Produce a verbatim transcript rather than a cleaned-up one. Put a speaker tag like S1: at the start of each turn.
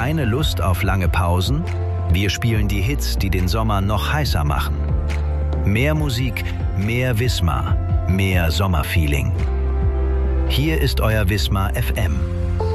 S1: keine Lust auf lange Pausen? Wir spielen die Hits, die den Sommer noch heißer machen. Mehr Musik, mehr Wismar, mehr Sommerfeeling. Hier ist euer Wismar F M.